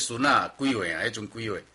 孙啊，几岁啊？迄阵几岁？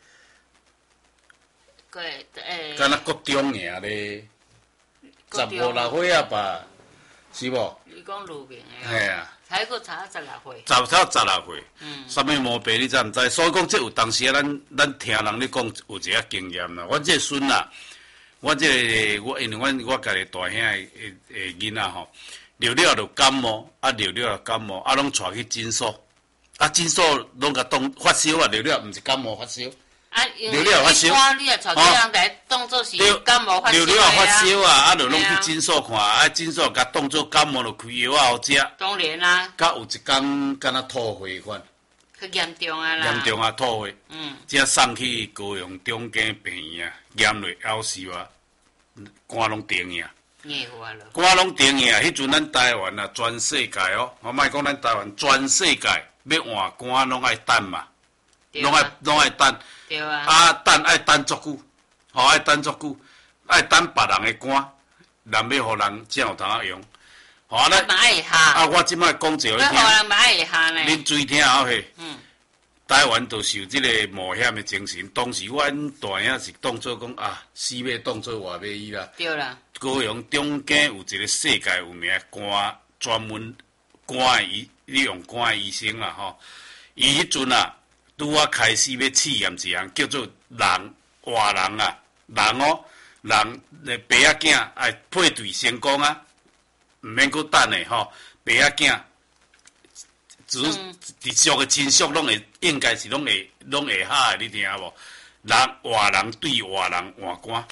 敢若国中尔咧，15、16岁啊吧，是无？ 你讲路名的。 嘿啊。 才个差16岁。 才16岁。啥物毛病你知毋知？所以讲，这有当时啊，咱听人咧讲有一个经验啦。我这孙啊，我因为我家己大兄的囡仔吼，了就感冒，了感冒，拢带去诊所，诊所拢甲当发烧啊，了毋是感冒发烧。 了发烧，你也带这人来当做是感冒发烧了发烧啊，就拢去诊所看，诊所甲当做感冒，就开药啊好食。 当然啦。 甲有一工敢若吐血款。 较严重啊啦。 严重啊，吐血。才送去高雄中间病院啊，验落夭寿啊，肝拢停去啊。肝拢停去啊！迄阵咱台湾啊，全世界哦，我莫讲咱台湾，全世界要换肝拢爱等嘛，拢爱等。 对啊。 爱等足久，爱等足久，爱等别人的肝，人要互人才有通用。 咱嘛爱下。 我即摆讲一个要互人嘛爱下呢。 恁注意听好嘿。台湾就受即个冒险的精神，当时阮大兄是当做讲死要当做活马医啦。 对啦。 高雄中间有一个世界有名肝专门肝的利用肝的医生啦吼。伊迄阵啊，拄啊开始要试验一项叫做活人啊，人爸仔囝爱配对成功啊，毋免搁等的吼，爸仔囝。直属的亲属拢会，应该是拢会下的，你听无？活人对活人换肝，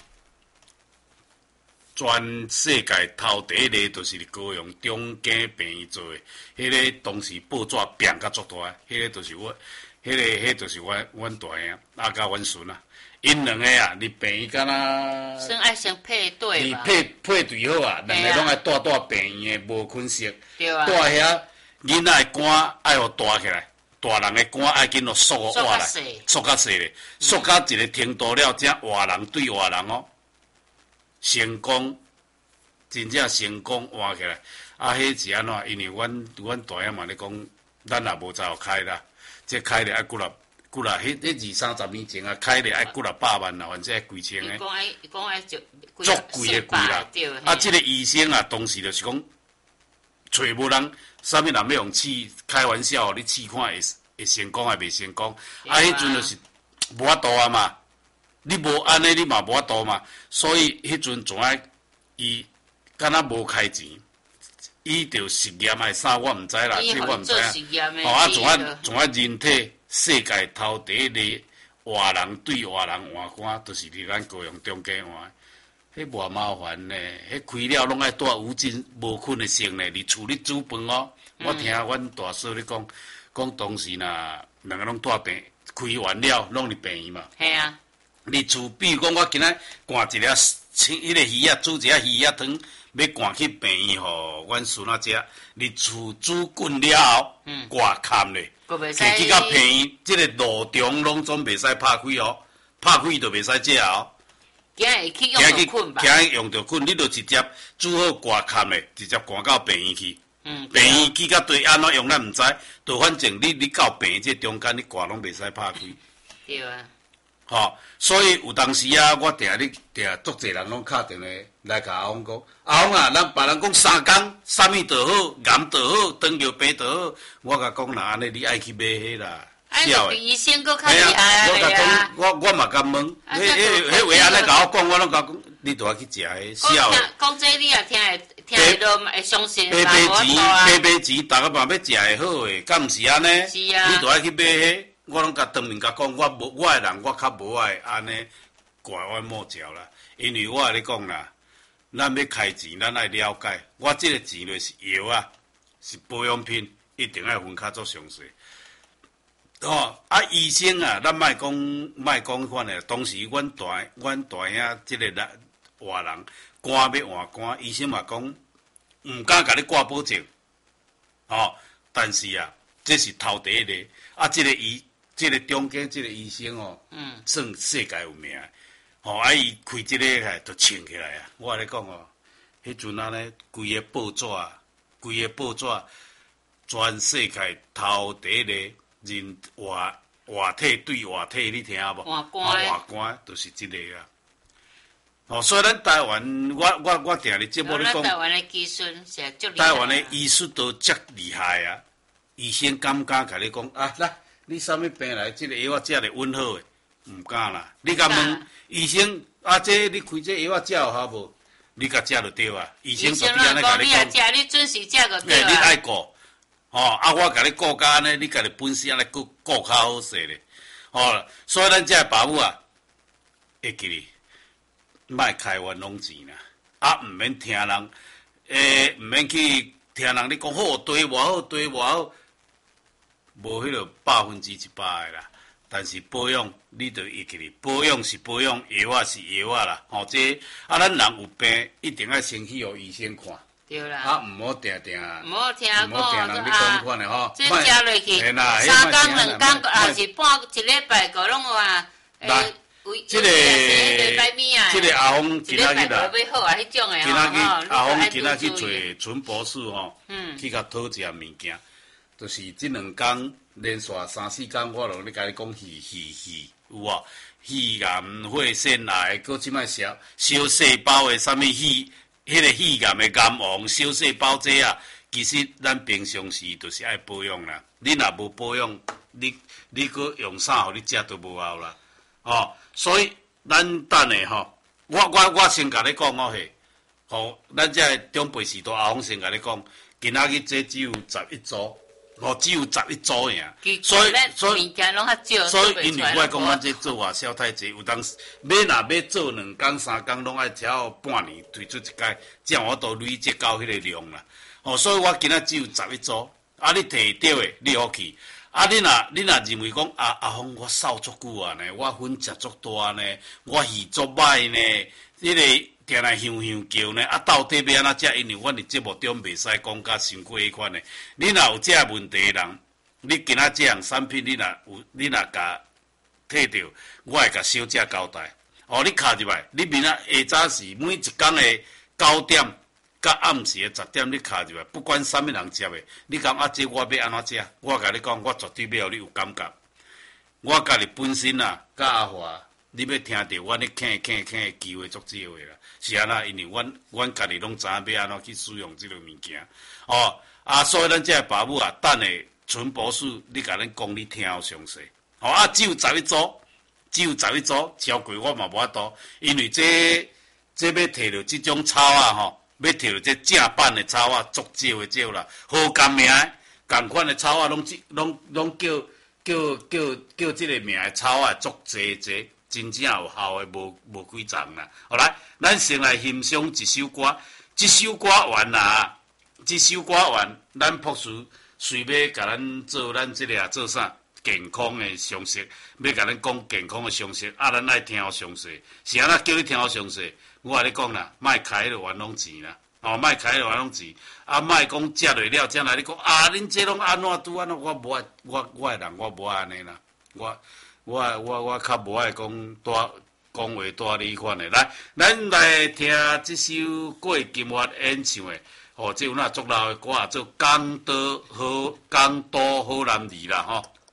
全世界头第一个就是高雄中间病院做的，迄个当时报纸变甲足大，迄个就是我，迄就是阮大兄，甲阮孙啊，因两个啊，入病院敢若。 先配对嘛。 配对好啊，两个拢爱带病院的无菌室， 对啊。 带遐。囡仔的肝爱互大起来，大人的肝爱紧互缩活来，缩较细咧，缩到一个程度了，才活人对活人哦，成功，真正成功换起来。迄是安怎？因为阮大兄嘛咧讲，咱也无再互开啦，这开咧爱几若，迄20-30年前啊，开咧爱几若百万啦，反正几千个。 讲爱足贵的贵啦。这个医生啊，当时就是讲，找无人。啥物人要用试开玩笑，你试看会成功还袂成功？迄阵就是无法度啊嘛，你无安尼，你嘛无法度嘛。所以迄阵怎啊，伊敢若无开钱，伊着实验还是啥，我毋知啦，这我毋知啊。怎啊人体世界头第一个活人对活人换肝，就是伫咱高雄中间换。迄偌麻烦呢，迄开了拢爱带无菌无菌的性呢，伫厝里煮饭哦。我听阮大嫂咧讲当时呐，两个拢带病，开完了拢伫病院嘛。 系啊。 你厝比如讲，我今仔灌一粒迄个鱼啊，煮一粒鱼啊汤，要灌去病院互阮孙仔食。你厝煮滚了后，挂坎咧，摕去到病院，即个路中拢总袂使拍开哦，拍开就袂使食哦。 今日去用着困吧？ 今日用着困，你就直接煮好挂坎咧，直接赶到病院去。病院去到对安怎用咱毋知，就反正你到病院这中间你挂拢袂使拍开。 对啊。 所以有当时啊，我定足侪人拢敲电话来甲阿翁讲，阿翁啊，咱别人讲3工，啥物就好，癌就好，糖尿病就好，我甲讲，那安尼你爱去买迄啦。 笑诶！医生佫较厉害我甲讲，我嘛甲问，迄位安尼甲我讲，我拢甲讲，你都爱去食迄笑诶。 讲这你也听落会相信啦， 买钱，大家嘛要食会好诶，敢毋是安尼？ 是啊。 你都爱去买迄，我拢甲当面甲讲，我诶人，我较无爱安尼拐弯抹角啦。因为我咧讲啦，咱要开钱，咱爱了解，我即个钱就是药啊，是保养品，一定要分较做详细。医生啊，咱莫讲款诶。当时阮大兄即个活人肝要换肝，医生嘛讲毋敢甲你挂保证，但是啊，这是头第一个。即个中间即个医生算世界有名。伊开即个就穿起来啊！我咧讲迄阵啊咧，规个报纸，全世界头第一个。人活活体对活体，你听无？ 换肝， 换肝就是即个啦。哦，所以咱台湾，我定咧节目咧讲， 台湾的技术是足厉害。 台湾的医术都足厉害啊！医生敢甲你讲啊，来，你啥物病来？即个药仔食咧稳好诶，毋敢啦。你甲问医生啊，这你开这药仔食有效无？你甲食就对啊。医生就安尼甲你讲， 你准时食就对啊。 你爱顾，哦，啊，我甲你顾甲安尼，你家己本身安尼顾较好势咧。哦，所以咱这爸母啊，会记哩。莫开冤枉钱啦，啊，毋免听人，毋免去听人你讲好对无好，对无好，无迄个100%的啦。但是保养你着会记哩，保养是保养，药啊是药啊啦。吼，这啊，咱人有病一定要先去互医生看。 对啦。 啊，毋好定， 毋好听人讲款的吼。 这食落去，3工2工，还是半一礼拜个拢话， 这个阿峰今仔日啦，阿峰今仔去找陈博士吼，去甲讨一下物件，就是这2工连续3、4工，我咧甲你讲鱼有无？鱼癌、血腺癌，搁即摆小细胞的啥物鱼，迄个鱼癌的癌王小细胞这啊，其实咱平常时就是爱保养啦。你若无保养，你搁用啥互你食都无效啦。哦，所以咱等下吼，我先甲你讲哦嘿，吼，咱这中辈时代阿峰先甲你讲，今仔日这只有11组，只有11组尔。所以因为我讲咱这做外销太济，有当若要做2工3工，拢爱超半年推出一届，这样我都累积到迄个量啦。哦，所以我今仔只有11组，啊，你摕到的你好去。啊！你若认为讲阿峰我瘦足久啊呢，我粉食足大呢，我鱼足歹呢，迄个定来香香叫呢，啊，到底要安怎食？因为阮伫节目中袂使讲甲伤过迄款的。你若有这问题的人，你今仔这样产品，你若甲摕到，我会甲小姐交代。哦，你卡入来，你明仔下早时每一工的9点。甲暗时的10点，你卡入来，不管啥物人食的，你讲啊，这我要安怎食？我甲你讲，我绝对要互你有感觉。我家己本身啊，甲阿华，你要听到阮咧看的机会足少的啦。是安那，因为阮家己拢知影要安怎去使用即个物件。哦，啊，所以咱这爸母啊，等下陈博士，你甲咱讲，你听好详细。哦，啊，只有11组，超过我嘛无法度，因为这要摕到即种草啊，吼。要摕到这正版的草啊，足少啦，好甘名，共款的草啊，拢叫这个名的草啊，足济，真正有效的无几丛啦。好来，咱先来欣赏一首歌，这首歌完，咱博士随要甲咱做咱这个做啥健康的常识，要甲咱讲健康的常识，啊，咱爱听好详细，是安那叫你听好详细。我甲你讲啦，莫开迄个冤枉钱啦，莫开迄个冤枉钱，啊，莫讲食落了，才来你讲啊，恁这拢安怎拄安怎？我无爱，我的人我无爱安尼啦，我较无爱讲话大理款的。来，咱来听这首郭金华演唱的，哦，这有那足老的歌啊，做江都好男儿啦，吼。